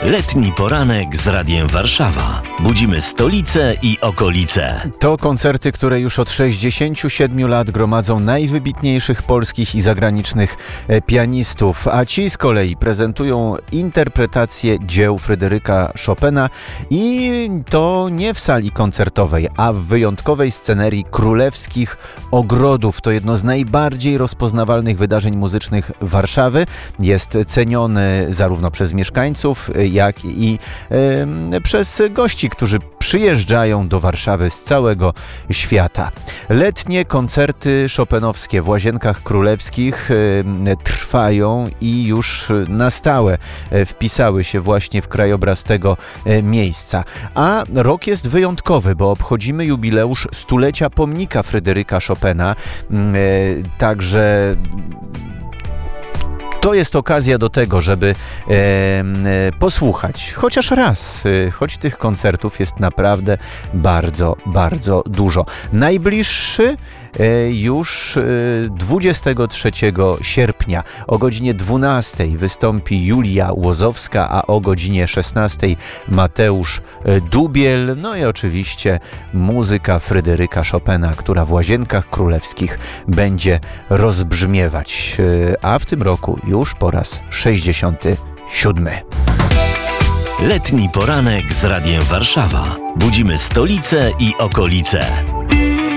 Letni poranek z Radiem Warszawa. Budzimy stolicę i okolice. To koncerty, które już od 67 lat gromadzą najwybitniejszych polskich i zagranicznych pianistów, a ci z kolei prezentują interpretację dzieł Fryderyka Chopina i to nie w sali koncertowej, a w wyjątkowej scenerii Królewskich Ogrodów. To jedno z najbardziej rozpoznawalnych wydarzeń muzycznych Warszawy. Jest ceniony zarówno przez mieszkańców, jak i przez gości, którzy przyjeżdżają do Warszawy z całego świata. Letnie koncerty chopinowskie w Łazienkach Królewskich trwają i już na stałe wpisały się właśnie w krajobraz tego miejsca. A rok jest wyjątkowy, bo obchodzimy jubileusz stulecia pomnika Fryderyka Chopina. Także to jest okazja do tego, żeby posłuchać chociaż raz, choć tych koncertów jest naprawdę bardzo, bardzo dużo. Najbliższy już 23 sierpnia o godzinie 12 wystąpi Julia Łozowska, a o godzinie 16 Mateusz Dubiel. No i oczywiście muzyka Fryderyka Chopina, która w Łazienkach Królewskich będzie rozbrzmiewać, a w tym roku już po raz 67. Letni poranek z Radiem Warszawa. Budzimy stolicę i okolice.